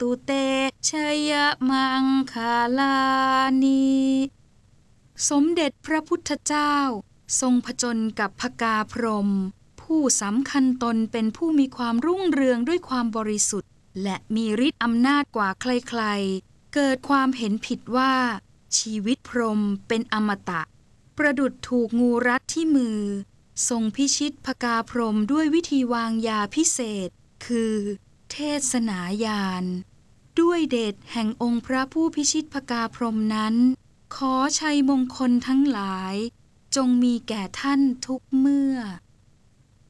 ตุเตชยมังคาลานิสมเด็จพระพุทธเจ้าทรงผจญกับพกาพรหมผู้สำคัญตนเป็นผู้มีความรุ่งเรืองด้วยความบริสุทธิ์และมีฤทธิ์อำนาจกว่าใครๆเกิดความเห็นผิดว่าชีวิตพรหมเป็นอมตะประดุจถูกงูรัดที่มือทรงพิชิตพกาพรหมด้วยวิธีวางยาพิเศษคือเทศนาญาณด้วยเดชแห่งองค์พระผู้พิชิตพกาพรหมนั้นขอชัยมงคลทั้งหลายจงมีแก่ท่านทุกเมื่อ